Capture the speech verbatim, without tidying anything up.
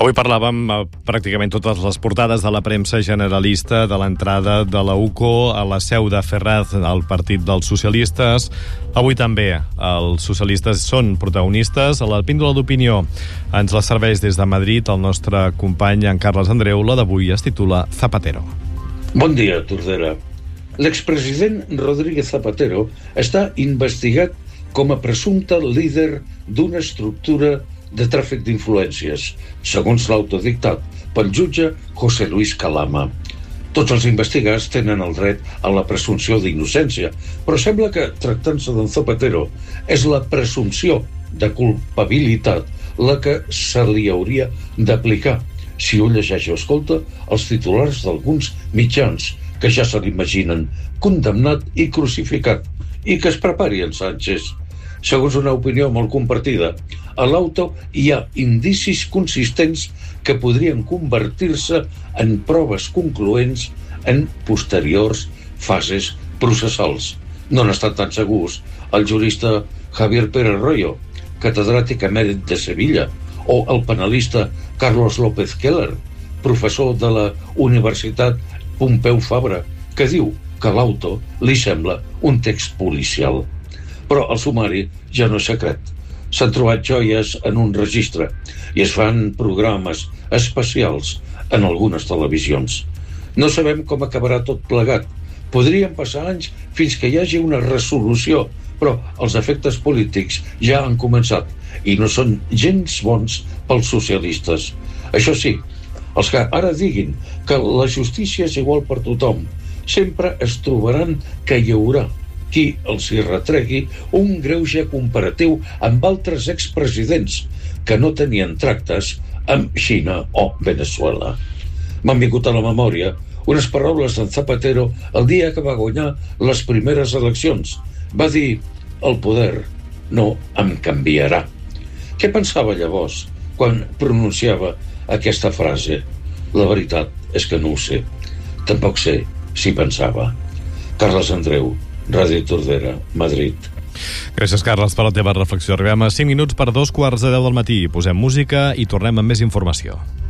Avui parlàvem eh, pràcticament totes les portades de la premsa generalista de l'entrada de la U C O a la seu de Ferraz, al Partit dels Socialistes. Avui també els socialistes són protagonistes. A la píndola d'opinió ens la serveix des de Madrid el nostre company en Carles Andreu. La d'avui es titula Zapatero. Bon dia, Tordera. L'expresident Rodríguez Zapatero està investigat com a presumpte líder d'una estructura de tràfic d'influències, segons l'autodictat pel jutge José Luis Calama. Tots els investigats tenen el dret a la presumpció d'innocència, però sembla que, tractant-se d'en Zapatero, és la presumpció de culpabilitat la que se li hauria d'aplicar si un llegeix o escolta els titulars d'alguns mitjans que ja se l'imaginen condemnat i crucificat, i que es prepari en Sánchez. Segons una opinió molt compartida, a l'auto hi ha indicis consistents que podrien convertir-se en proves concloents en posteriors fases processals. No n'ha estat tan segurs el jurista Javier Pérez Royo, catedràtic emèrit de Sevilla, o el penalista Carlos López Keller, professor de la Universitat Pompeu Fabra, que diu que l'auto li sembla un text policial. Però el sumari ja no és secret. S'han trobat joies en un registre i es fan programes especials en algunes televisions. No sabem com acabarà tot plegat. Podrien passar anys fins que hi hagi una resolució, però els efectes polítics ja han començat i no són gens bons pels socialistes. Això sí, els que ara diguin que la justícia és igual per tothom, sempre es trobaran que hi haurà qui els hi retregui un greuge comparatiu amb altres expresidents que no tenien tractes amb Xina o Venezuela. M'han vingut a la memòria unes paraules d'en Zapatero el dia que va guanyar les primeres eleccions. Va dir: el poder no em canviarà. Què pensava llavors quan pronunciava aquesta frase? La veritat és que no ho sé. Tampoc sé si pensava. Carles Andreu, Ràdio Tordera, Madrid. Gràcies, Carles, per la teva reflexió. Arribem a cinc minuts per dos quarts de deu del matí. Posem música i tornem amb més informació.